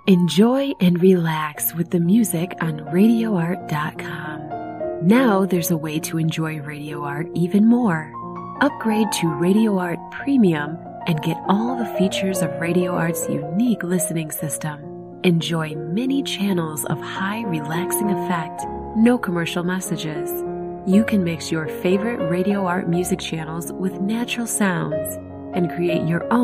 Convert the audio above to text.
Enjoy and relax with the music on RadioArt.com. Now there's a way to enjoy Radio Art even more. Upgrade to Radio Art Premium and get all the features of Radio Art's unique listening system. Enjoy many channels of high relaxing effect, no commercial messages. You can mix your favorite Radio Art music channels with natural sounds and create your own